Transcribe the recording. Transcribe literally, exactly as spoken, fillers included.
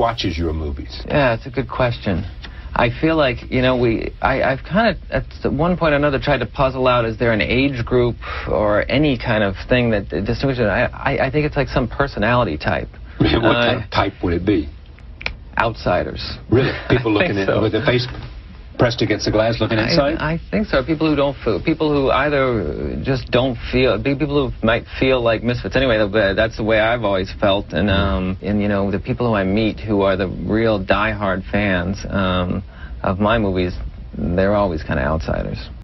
watches your movies? Yeah, it's a good question. I feel like, you know, we, I, I've kind of, at one point or another, tried to puzzle out, is there an age group or any kind of thing that distinguishes it? I, I, I think it's like some personality type. What uh, kind of type would it be? Outsiders. Really? People looking in, so. with their face pressed against the glass looking inside? I, I think so. People who don't feel, people who either just don't feel, people who might feel like misfits. Anyway, that's the way I've always felt. And, um, and you know, the people who I meet who are the real diehard fans um, of my movies, they're always kind of outsiders.